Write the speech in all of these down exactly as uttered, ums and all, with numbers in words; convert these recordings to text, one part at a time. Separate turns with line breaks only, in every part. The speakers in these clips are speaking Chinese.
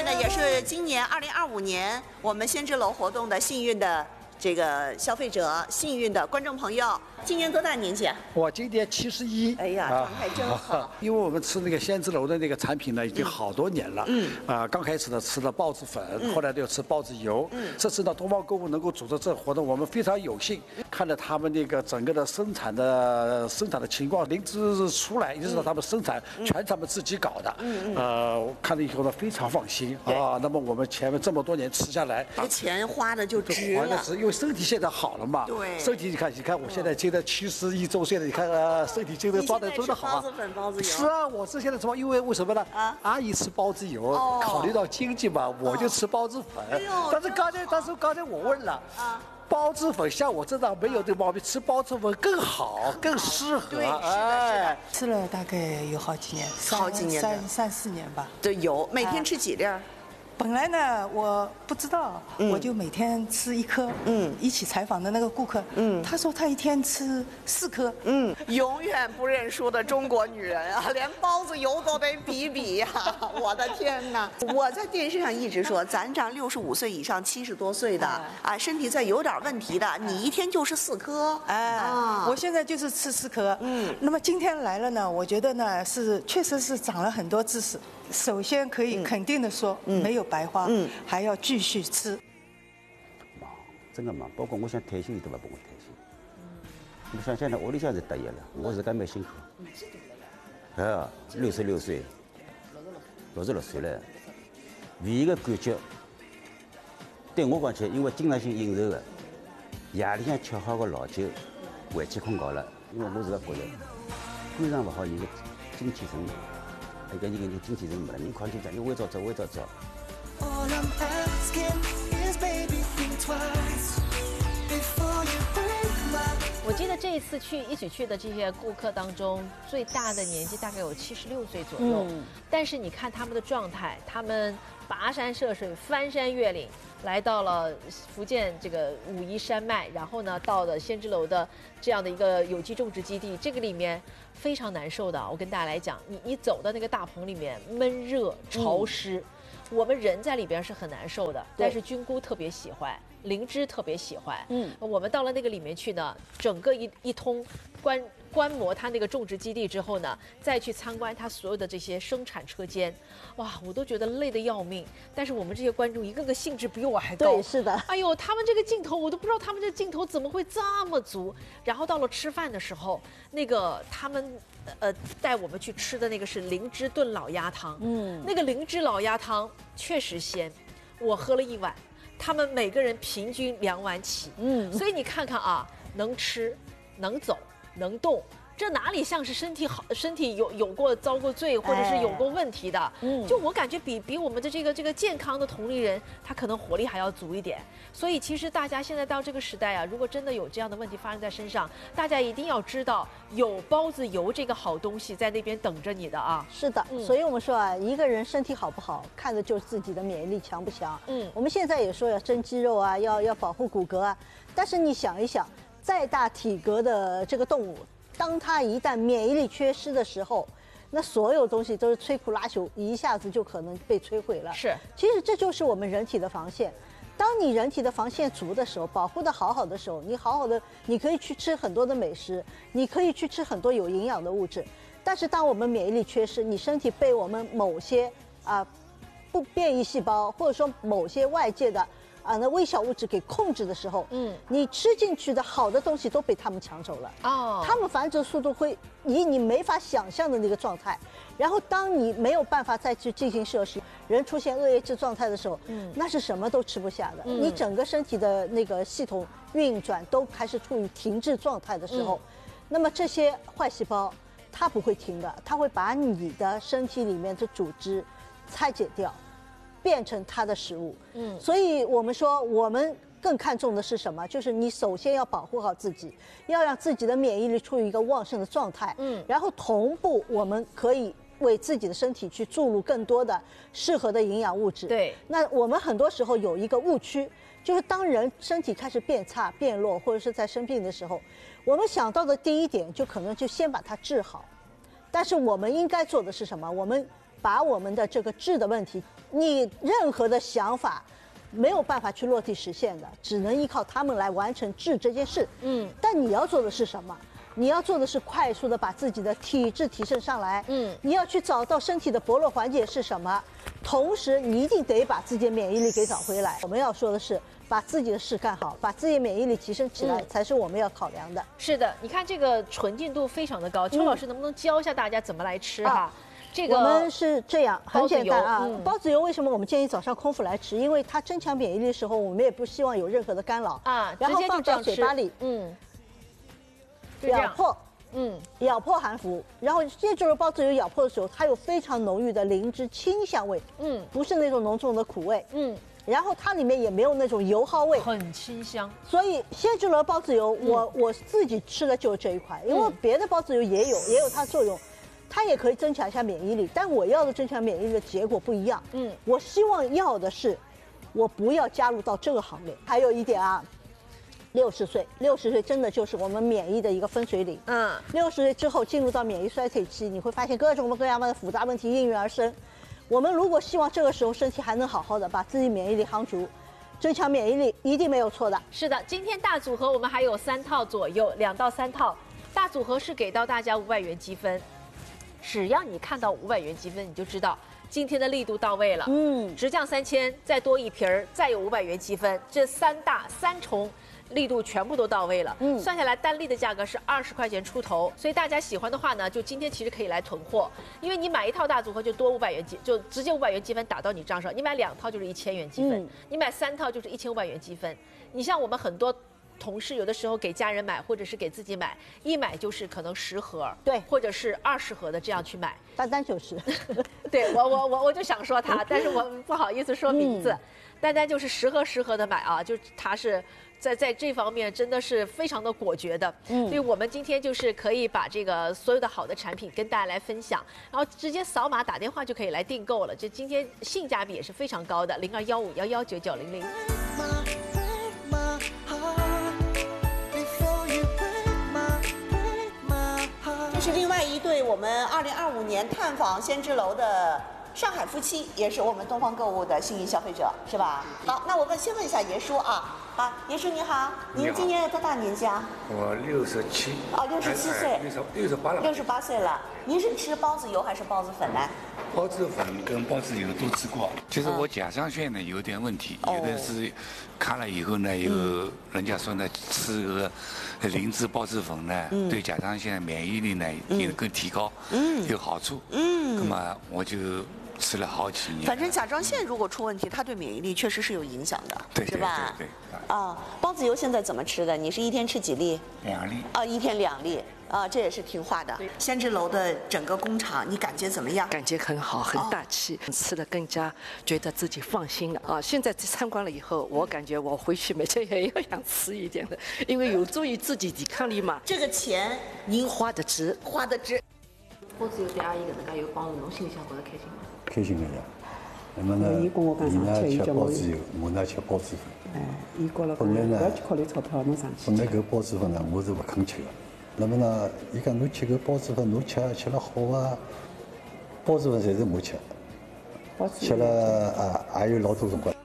呢，也是今年二零二五年我们先知楼活动的幸运的这个消费者，幸运的观众朋友。今年多大年纪啊？
我今年七十一。
哎呀，状态真好。
啊、因为我们吃那个先知楼的那个产品呢，已经好多年了。嗯。啊、呃，刚开始呢吃了孢子粉，嗯、后来就吃孢子油。嗯。这次呢，东方购物能够组织这活动，我们非常有幸看到他们那个整个的生产的生产的情况，灵芝出来，就知道他们生产全他们自己搞的。嗯嗯。呃，我看了以后呢，非常放心啊。那么我们前面这么多年吃下来，
这钱花的就值了。
因为身体现在好了嘛。
对。
身体你看，你看我现在今年七十一周岁了，你看呃，身体今天状态真的好啊。
包子粉、包子油。
是啊，我是现在吃，因为为什么呢？啊，阿姨吃包子油，哦、考虑到经济嘛，我就吃包子粉。哎呦，但是刚才，但是刚才我问了。啊。包子粉像我这样没有这个毛病，吃包子粉更好，更适合。
对，是的，是的。
吃了大概有好几年，
好几年，
三三四年吧。
对，有每天吃几粒儿？
本来呢，我不知道，嗯、我就每天吃一颗。嗯，一起采访的那个顾客，嗯，他说他一天吃四颗。
嗯，永远不认输的中国女人啊，连包子油都得比比呀、啊！我的天哪！我在电视上一直说，咱这六十五岁以上、七十多岁的啊，身体再有点问题的，你一天就是四颗。
哎，啊、我现在就是吃四颗。嗯，那么今天来了呢，我觉得呢是确实是长了很多知识。首先可以肯定的说，嗯、没有白花，嗯、还要继续吃。
忙，真的忙，包括我想退休，伊都不帮我退休。我想现在屋里向是得意了，我自家蛮辛苦。哎，六十六岁，六十六岁了，唯一的感觉，对我讲起，因为经常性应酬的，夜里向吃好个老酒，回去困觉了。因为我自家觉得，肝脏不好，人的精气神。一个人个精气神没了，你看就讲，你为早走，为早走。
我记得这一次去一起去的这些顾客当中，最大的年纪大概有七十六岁左右。嗯、但是你看他们的状态，他们跋山涉水、翻山越岭，来到了福建这个武夷山脉，然后呢，到了先知楼的这样的一个有机种植基地，这个里面非常难受的。我跟大家来讲，你你走到那个大棚里面，闷热潮湿。嗯我们人在里边是很难受的，但是菌菇特别喜欢，灵芝特别喜欢。嗯，我们到了那个里面去呢，整个一一通观观摩它那个种植基地之后呢，再去参观它所有的这些生产车间，哇，我都觉得累得要命。但是我们这些观众一个个兴致比我还高。
对，是的。
哎呦，他们这个镜头我都不知道他们这镜头怎么会这么足。然后到了吃饭的时候，那个他们。呃，带我们去吃的那个是灵芝炖老鸭汤，嗯，那个灵芝老鸭汤确实鲜，我喝了一碗，他们每个人平均两碗起，嗯，所以你看看啊，能吃，能走，能动。这哪里像是身体好，身体有有过遭过罪，或者是有过问题的？哎、嗯，就我感觉比比我们的这个这个健康的同龄人，他可能活力还要足一点。所以其实大家现在到这个时代啊，如果真的有这样的问题发生在身上，大家一定要知道有包子油这个好东西在那边等着你的啊。
是的，嗯、所以我们说啊，一个人身体好不好，看的就是自己的免疫力强不强。嗯，我们现在也说要增肌肉啊，要要保护骨骼啊，但是你想一想，再大体格的这个动物。当它一旦免疫力缺失的时候，那所有东西都是摧枯拉朽，一下子就可能被摧毁了。
是，
其实这就是我们人体的防线。当你人体的防线足的时候，保护得好好的时候，你好好的，你可以去吃很多的美食，你可以去吃很多有营养的物质。但是当我们免疫力缺失，你身体被我们某些啊、呃、不变异细胞或者说某些外界的。啊，那微小物质给控制的时候，嗯，你吃进去的好的东西都被他们抢走了。哦，他们繁殖速度会以你没法想象的那个状态。然后，当你没有办法再去进行摄食，人出现恶液质状态的时候，嗯，那是什么都吃不下的。嗯、你整个身体的那个系统运转都开始处于停滞状态的时候，嗯、那么这些坏细胞它不会停的，它会把你的身体里面的组织拆解掉。变成它的食物，嗯，所以我们说，我们更看重的是什么？就是你首先要保护好自己，要让自己的免疫力处于一个旺盛的状态，嗯，然后同步我们可以为自己的身体去注入更多的适合的营养物质。
对，
那我们很多时候有一个误区，就是当人身体开始变差、变弱，或者是在生病的时候，我们想到的第一点就可能就先把它治好，但是我们应该做的是什么？我们把我们的这个质的问题，你任何的想法没有办法去落地实现的，只能依靠他们来完成质这件事。嗯，但你要做的是什么？你要做的是快速的把自己的体质提升上来。嗯，你要去找到身体的薄弱环节是什么，同时你一定得把自己的免疫力给找回来。我们要说的是，把自己的事干好，把自己的免疫力提升起来，才是我们要考量的。
是的，你看这个纯净度非常的高，邱老师能不能教一下大家怎么来吃哈？
啊
这个
我们是这样，很简单啊。
嗯、
包子油为什么我们建议早上空腹来吃？因为它增强免疫力的时候，我们也不希望有任何的干扰
啊。
然后放到嘴巴里，
嗯，
咬破，
嗯，
咬破含服。然后这就是包子油咬破的时候，它有非常浓郁的灵芝清香味，嗯，不是那种浓重的苦味，嗯。然后它里面也没有那种油耗味，
很清香。
所以鲜制楼包子油，我、嗯、我自己吃的就是这一款，因为别的包子油也有，也有它的作用。它也可以增强一下免疫力，但我要的增强免疫力的结果不一样。嗯，我希望要的是，我不要加入到这个行列。还有一点啊，六十岁，六十岁真的就是我们免疫的一个分水岭。嗯，六十岁之后进入到免疫衰退期，你会发现各种各样的复杂问题应运而生。我们如果希望这个时候身体还能好好的把自己免疫力夯足，增强免疫力一定没有错的。
是的，今天大组合我们还有三套左右，两到三套。大组合是给到大家五百元积分。只要你看到五百元积分，你就知道今天的力度到位了。嗯，直降三千，再多一瓶儿，再有五百元积分，这三大三重力度全部都到位了。嗯，算下来单粒的价格是二十块钱出头，所以大家喜欢的话呢，就今天其实可以来囤货，因为你买一套大组合就多五百元积，就直接五百元积分打到你账上。你买两套就是一千元积分，嗯、你买三套就是一千五百元积分。你像我们很多同事有的时候给家人买，或者是给自己买，一买就是可能十盒，
对，
或者是二十盒的这样去买。
单单就是，
对我我我我就想说他，但是我不好意思说名字，嗯、单单就是十盒十盒的买啊，就他是在在这方面真的是非常的果决的。嗯，所以我们今天就是可以把这个所有的好的产品跟大家来分享，然后直接扫码打电话就可以来订购了。这今天性价比也是非常高的，零二幺五幺幺九九零零。
这是另外一对我们二零二五年探访先知楼的上海夫妻，也是我们东方购物的幸运消费者，是吧？好，那我们先问一下爷叔啊。好，爷叔你好，您今年多大年纪啊？
我六十七。
哦，六十七岁。
六十六十八了。
六十八岁了。您是吃包子油还是包子粉呢？
包子粉跟包子油都吃过。其实我甲状腺呢有点问题，有的是看了以后呢，有人家说呢，吃个灵芝包子粉呢，对甲状腺免疫力呢也更提高，有好处。嗯。那么我就吃了好几年。
反正甲状腺如果出问题，它对免疫力确实是有影响的，
对
是吧？
对对。
啊，包子油现在怎么吃的？你是一天吃几粒？
两粒。
啊，一天两粒。啊，这也是听话的。先知楼的整个工厂，你感觉怎么样？
感觉很好，很大气，哦、吃的更加觉得自己放心了啊！现在参观了以后，我感觉我回去每天也要想吃一点的，因为有助于自己抵抗力嘛。
这个钱您
花得值，
花得值。
包子油对阿姨搿能介有帮助，侬心里向觉得开心吗？
开心个呀。那么呢，伊呢吃包子油，我呢吃包子粉。
哎，伊觉了，本来呢，不要去考虑钞票，侬上去。
本来搿包子粉呢，我是不肯吃的。那么呢，伊讲侬吃个包子粉，侬吃吃了好啊。包子粉侪是我吃，吃了啊也有老多辰光。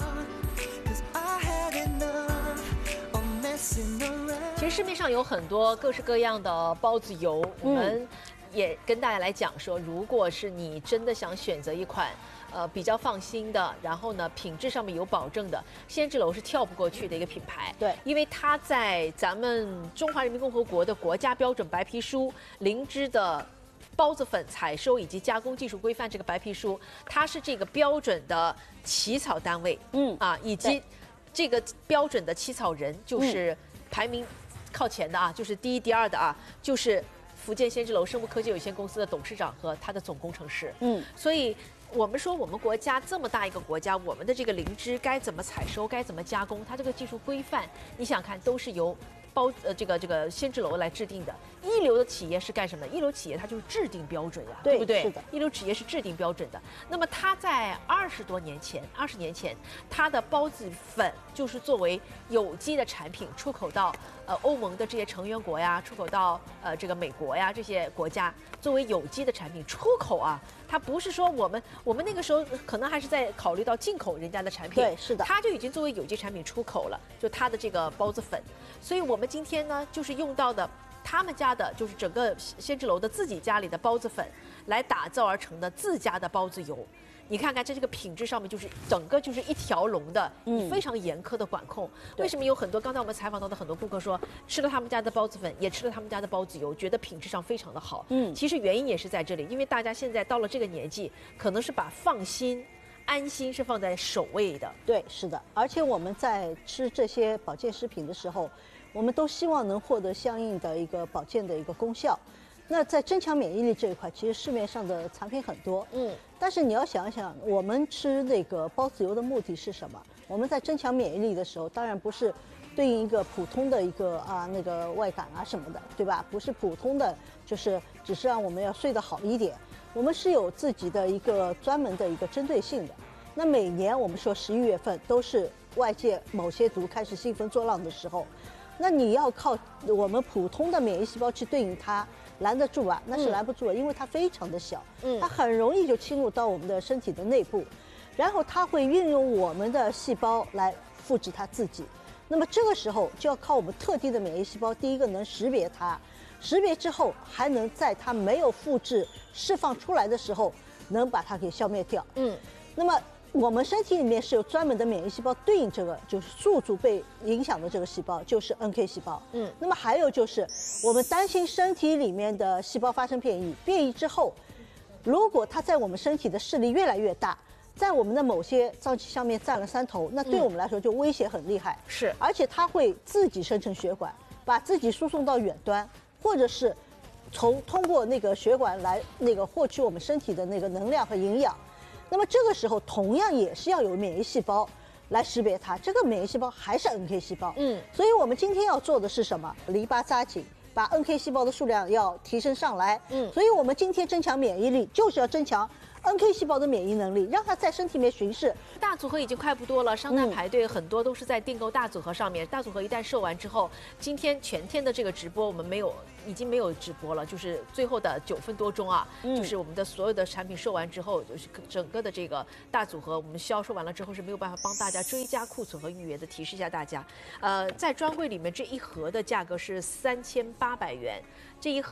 其实市面上有很多各式各样的包子油，我们也跟大家来讲说，如果是你真的想选择一款呃比较放心的，然后呢品质上面有保证的，先知楼是跳不过去的一个品牌。
对，
因为它在咱们中华人民共和国的国家标准白皮书灵芝的包子粉采收以及加工技术规范这个白皮书，它是这个标准的起草单位，嗯啊，以及这个标准的起草人就是排名靠前的啊，就是第一、第二的啊，就是福建先知楼生物科技有限公司的董事长和他的总工程师。嗯，所以我们说我们国家这么大一个国家，我们的这个灵芝该怎么采收，该怎么加工，它这个技术规范，你想看都是由包呃这个这个先知楼来制定的。一流的企业是干什么的？一流企业它就是制定标准呀，
对,
对不对？
是的，
一流企业是制定标准的。那么它在二十多年前，二十年前，它的包子粉就是作为有机的产品出口到呃欧盟的这些成员国呀，出口到呃这个美国呀这些国家，作为有机的产品出口啊。 它不是说我们我们那个时候可能还是在考虑到进口人家的产品，
对，是的，
它就已经作为有机产品出口了，就它的这个包子粉。所以我们今天呢，就是用到的他们家的，就是整个先知楼的自己家里的包子粉来打造而成的自家的包子油。你看看，在这个品质上面，就是整个就是一条龙的，嗯，非常严苛的管控。为什么有很多刚才我们采访到的很多顾客说，吃了他们家的包子粉，也吃了他们家的包子油，觉得品质上非常的好。嗯，其实原因也是在这里，因为大家现在到了这个年纪，可能是把放心、安心是放在首位的。
对，是的。而且我们在吃这些保健食品的时候，我们都希望能获得相应的一个保健的一个功效。那在增强免疫力这一块，其实市面上的产品很多，嗯，但是你要想想，我们吃那个包子油的目的是什么？我们在增强免疫力的时候，当然不是对应一个普通的一个啊那个外感啊什么的，对吧？不是普通的，就是只是让我们要睡得好一点。我们是有自己的一个专门的一个针对性的。那每年我们说十一月份都是外界某些毒开始兴风作浪的时候，那你要靠我们普通的免疫细胞去对应它。拦得住啊？那是拦不住啊，因为它非常的小，嗯，它很容易就侵入到我们的身体的内部，然后它会运用我们的细胞来复制它自己。那么这个时候就要靠我们特定的免疫细胞，第一个能识别它，识别之后还能在它没有复制释放出来的时候，能把它给消灭掉。嗯，那么我们身体里面是有专门的免疫细胞对应这个，就是宿主被影响的这个细胞，就是 N K 细胞。嗯，那么还有就是我们担心身体里面的细胞发生变异，变异之后，如果它在我们身体的势力越来越大，在我们的某些脏器上面占了山头，那对我们来说就威胁很厉害。
是，
而且它会自己生成血管，把自己输送到远端，或者是从通过那个血管来那个获取我们身体的那个能量和营养。那么这个时候同样也是要有免疫细胞来识别它，这个免疫细胞还是 N K 细胞。嗯，所以我们今天要做的是什么？篱笆扎紧，把 N K 细胞的数量要提升上来。嗯，所以我们今天增强免疫力，就是要增强 N K 细胞的免疫能力，让它在身体里面巡视。
大组合已经快不多了，商单排队很多都是在订购大组合上面。大组合一旦售完之后，今天全天的这个直播我们没有，已经没有直播了，就是最后的九分多钟啊，嗯、就是我们的所有的产品售完之后，就是整个的这个大组合我们销售完了之后是没有办法帮大家追加库存和预约的。提示一下大家，呃，在专柜里面这一盒的价格是三千八百元，这一盒。